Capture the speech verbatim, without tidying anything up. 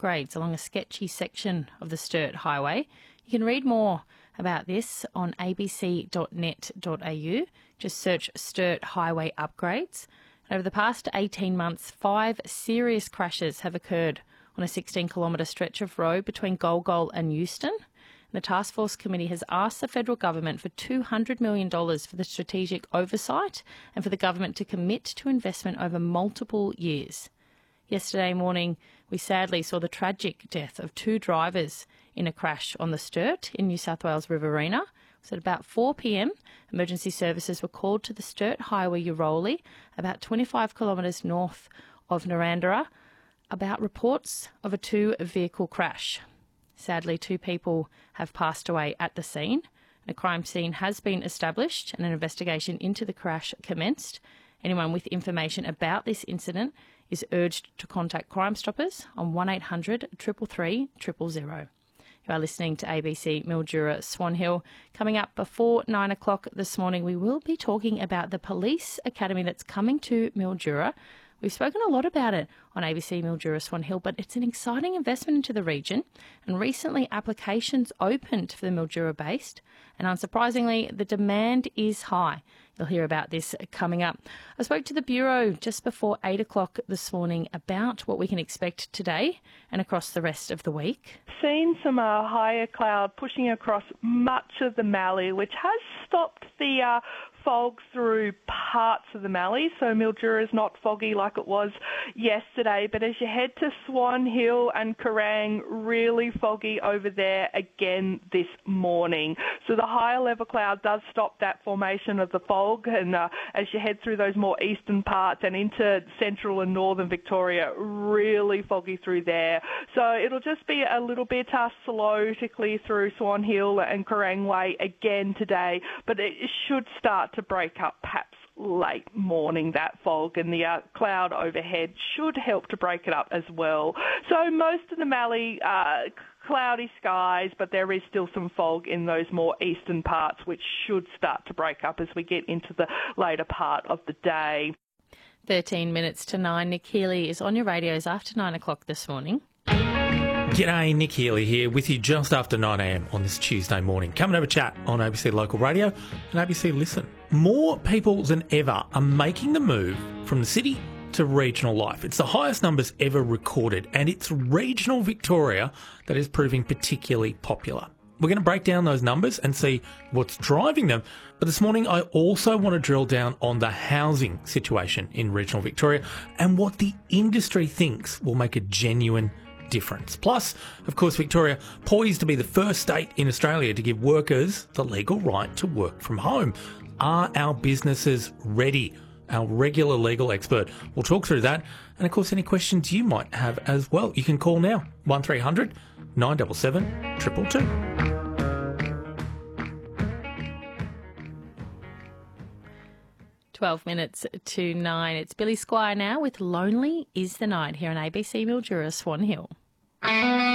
upgrades along a sketchy section of the Sturt Highway. You can read more about this on a b c dot net dot a u. Just search Sturt Highway upgrades. And over the past eighteen months, five serious crashes have occurred on a sixteen kilometre stretch of road between Golgol and Euston. The Task Force Committee has asked the federal government for two hundred million dollars for the strategic oversight and for the government to commit to investment over multiple years. Yesterday morning, we sadly saw the tragic death of two drivers in a crash on the Sturt in New South Wales Riverina. It was at about four p m. Emergency services were called to the Sturt Highway Uroli, about twenty-five kilometres north of Narrandera, about reports of a two-vehicle crash. Sadly, two people have passed away at the scene. A crime scene has been established and an investigation into the crash commenced. Anyone with information about this incident is urged to contact Crime Stoppers on one eight hundred, three three three, zero zero zero. You are listening to A B C Mildura Swan Hill. Coming up before nine o'clock this morning, we will be talking about the police academy that's coming to Mildura. We've spoken a lot about it on A B C Mildura Swan Hill, but it's an exciting investment into the region, and recently applications opened for the Mildura based, and unsurprisingly, the demand is high. You'll hear about this coming up. I spoke to the Bureau just before eight o'clock this morning about what we can expect today and across the rest of the week. Seen some uh, higher cloud pushing across much of the Mallee, which has stopped the uh, fog through parts of the Mallee, so Mildura is not foggy like it was yesterday, but as you head to Swan Hill and Kerrang, really foggy over there again this morning. So the higher level cloud does stop that formation of the fog, and uh, as you head through those more eastern parts and into central and northern Victoria, really foggy through there. So it'll just be a little bit uh, slow to clear through Swan Hill and Kerrang Way again today, but it should start to break up perhaps late morning, that fog, and the uh, cloud overhead should help to break it up as well. So most of the Mallee, uh, cloudy skies, but there is still some fog in those more eastern parts, which should start to break up as we get into the later part of the day. thirteen minutes to nine. Nick Healy is on your radios after nine o'clock this morning. G'day, Nick Healy here with you just after nine a m on this Tuesday morning. Come and have a chat on A B C Local Radio and A B C Listen. More people than ever are making the move from the city to regional life. It's the highest numbers ever recorded, and it's regional Victoria that is proving particularly popular. We're going to break down those numbers and see what's driving them. But this morning, I also want to drill down on the housing situation in regional Victoria and what the industry thinks will make a genuine difference. Plus, of course, Victoria poised to be the first state in Australia to give workers the legal right to work from home. Are our businesses ready? Our regular legal expert will talk through that, and of course any questions you might have as well. You can call now, one three hundred, nine seven seven, two two two. twelve minutes to nine. It's Billy Squire now with Lonely is the Night here on A B C Mildura Swan Hill.